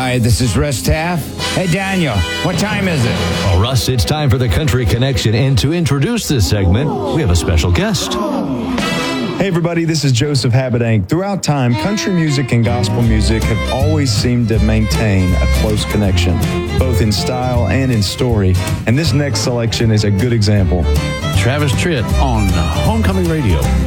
Hi, this is Russ Taff. Hey, Daniel, what time is it? Well, Russ, it's time for the Country Connection. And to introduce this segment, we have a special guest. Hey everybody, this is Joseph Habedank. Throughout time, country music and gospel music have always seemed to maintain a close connection, both in style and in story. And this next selection is a good example. Travis Tritt on Homecoming Radio.